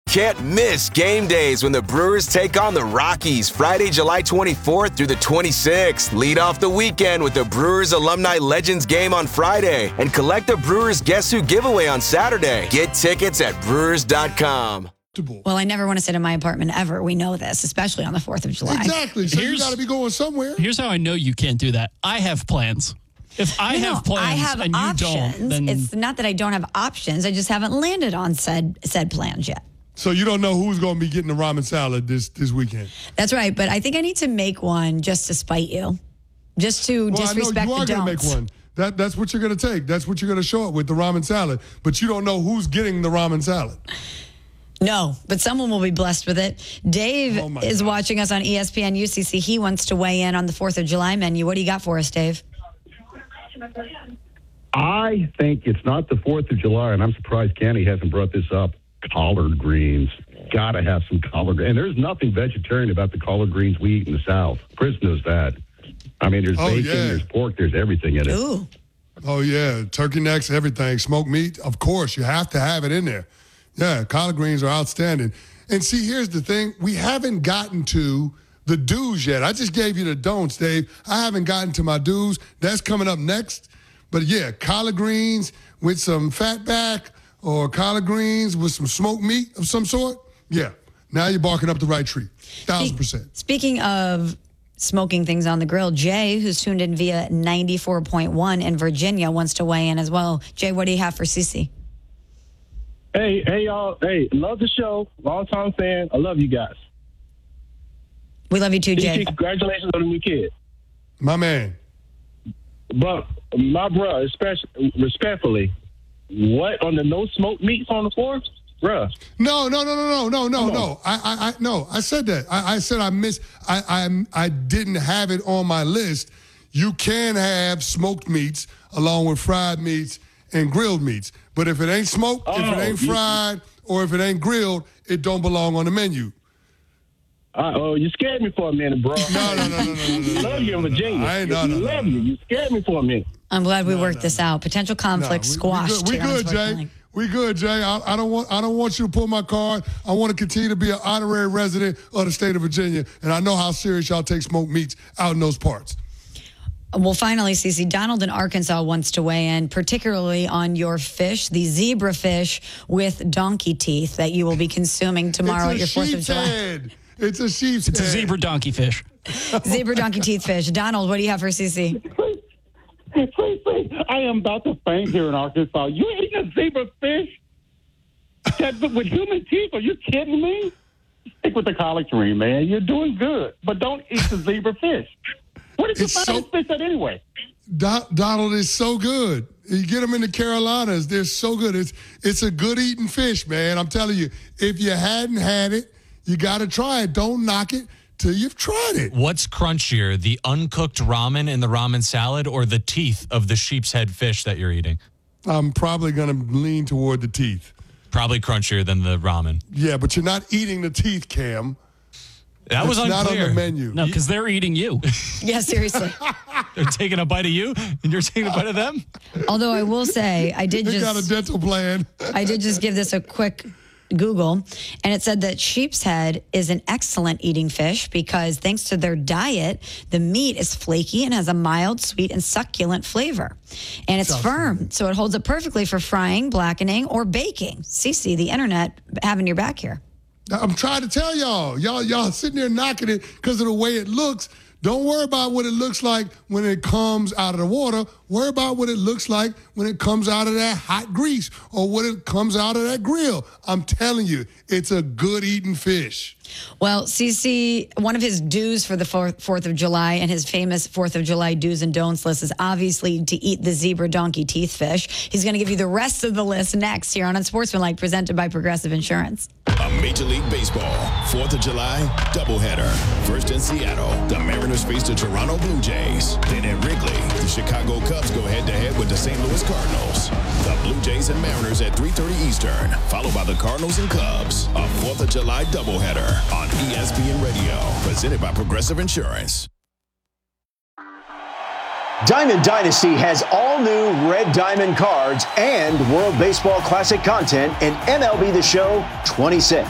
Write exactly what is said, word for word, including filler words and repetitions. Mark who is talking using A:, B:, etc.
A: Can't miss game days when the Brewers take on the Rockies Friday, July twenty-fourth through the twenty-sixth. Lead off the weekend with the Brewers Alumni Legends game on Friday and collect the Brewers Guess Who giveaway on Saturday. Get tickets at brewers dot com.
B: Well, I never want to sit in my apartment ever. We know this, especially on the fourth of July.
C: Exactly. So
D: Here's-
C: you got to be going somewhere.
D: Here's how I know you can't do that. I have plans. If I
B: No,
D: have plans
B: I have
D: and you
B: options.
D: don't, then
B: It's not that I don't have options. I just haven't landed on said said plans yet.
C: So you don't know who's going to be getting the ramen salad this, this weekend.
B: That's right. But I think I need to make one just to spite you, just to
C: Well,
B: disrespect
C: I know you are
B: the
C: going to make
B: don'ts.
C: one. That, that's what you're going to take. That's what you're going to show up with, the ramen salad. But you don't know who's getting the ramen salad.
B: No, but someone will be blessed with it. Dave
C: Oh, my
B: is
C: God.
B: watching us on E S P N U C C. He wants to weigh in on the fourth of July menu. What do you got for us, Dave?
E: I think it's not the fourth of July, and I'm surprised Candy hasn't brought this up. Collard greens. Got to have some collard greens. And there's nothing vegetarian about the collard greens we eat in the South. Chris knows that. I mean, there's
C: Oh,
E: bacon,
C: yeah.
E: there's pork, there's everything in it.
B: Ooh.
C: Oh, yeah. Turkey necks, everything. Smoked meat, of course. You have to have it in there. Yeah, collard greens are outstanding. And see, here's the thing. We haven't gotten to the do's yet. I just gave you the don'ts, Dave. I haven't gotten to my do's. That's coming up next. But, yeah, collard greens with some fat back or collard greens with some smoked meat of some sort. Yeah, now you're barking up the right tree. Thousand percent.
B: Speaking of smoking things on the grill, Jay, who's tuned in via ninety-four point one in Virginia, wants to weigh in as well. Jay, what do you have for Cece?
F: Hey, hey, y'all. Hey, love the show. Long time fan. I love you guys.
B: We love you too, Jay.
F: Congratulations on the new kid.
C: My man.
F: But my bro, especially respectfully, what on the no smoke meats on the floor, bruh?
C: No, no, no, no, no, no, no,
F: Come
C: no. I, I, I, no. I said that. I, I said I missed. I, I, I didn't have it on my list. You can have smoked meats along with fried meats and grilled meats, but if it ain't smoked, if it
F: Oh,
C: ain't
F: you-
C: fried, or if it ain't grilled, it don't belong on the menu.
F: Uh, oh, you scared me for a minute, bro.
C: No, no, no, no, no, no, no,
F: love you in
C: no, no,
F: Virginia.
C: no. I ain't no, no, no,
F: love
C: no.
F: you. You scared me for a minute.
B: I'm glad we worked this out. Potential conflict
C: No, we-
B: squashed.
C: We
B: here
C: good,
B: on
C: we good
B: Sports
C: Jay.
B: Line.
C: We good, Jay. I, I don't want. I don't want you to pull my card. I want to continue to be an honorary resident of the state of Virginia, and I know how serious y'all take smoked meats out in those parts.
B: Well, finally, Cece, Donald in Arkansas wants to weigh in, particularly on your fish, the zebra fish with donkey teeth that you will be consuming tomorrow at your
C: it's a
B: fourth of
C: sheep's
B: July.
C: head. It's a sheep's
D: it's a
C: head.
D: zebra donkey fish.
B: Zebra donkey teeth fish. Donald, what do you have for Cece?
G: Please, please, please. I am about to faint here in Arkansas. You eating a zebra fish? That, with human teeth? Are you kidding me? Stick with the collard green, man. You're doing good. But don't eat the zebra fish. Where did you
C: It's
G: find
C: so-
G: this fish at anyway?
C: Do- Donald is so good. You get them in the Carolinas, they're so good. It's it's a good eating fish, man. I'm telling you, if you hadn't had it, you got to try it. Don't knock it till you've tried it.
H: What's crunchier, the uncooked ramen in the ramen salad or the teeth of the sheep's head fish that you're eating?
C: I'm probably going to lean toward the teeth.
H: Probably crunchier than the ramen.
C: Yeah, but you're not eating the teeth, Cam.
H: That was
C: It's not
H: unclear.
C: on the menu.
D: No, because they're eating you.
B: Yeah, seriously.
H: They're taking a bite of you, and you're taking a bite of them?
B: Although I will say, I did
C: They got a
B: just
C: dental plan.
B: I did just give this a quick Google, and it said that sheep's head is an excellent eating fish because thanks to their diet, the meat is flaky and has a mild, sweet, and succulent flavor. And it's firm, so it holds up perfectly for frying, blackening, or baking. Cece, the internet having your back here.
C: I'm trying to tell y'all. Y'all y'all sitting there knocking it because of the way it looks. Don't worry about what it looks like when it comes out of the water. Worry about what it looks like when it comes out of that hot grease or when it comes out of that grill. I'm telling you, it's a good eating fish.
B: Well, Cece, one of his do's for the fourth of July and his famous fourth of July do's and don'ts list is obviously to eat the zebra donkey teeth fish. He's going to give you the rest of the list next here on Unsportsmanlike, presented by Progressive Insurance.
I: A Major League Baseball fourth of July doubleheader. First in Seattle, the Mariners face the Toronto Blue Jays. Then at Wrigley, the Chicago Cubs go head-to-head with the Saint Louis Cardinals. The Blue Jays and Mariners at three thirty Eastern, followed by the Cardinals and Cubs. A fourth of July doubleheader on E S P N Radio, presented by Progressive Insurance.
J: Diamond Dynasty has all new Red Diamond cards and World Baseball Classic content in M L B The Show twenty-six.